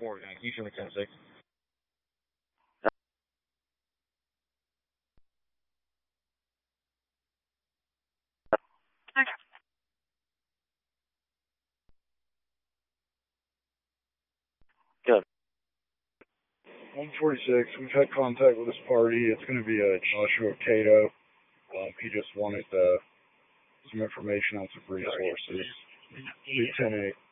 4, you show me 10-6. Good. 146, we've had contact with this party. It's going to be Joshua Cato. He just wanted some information on some resources. 210-8.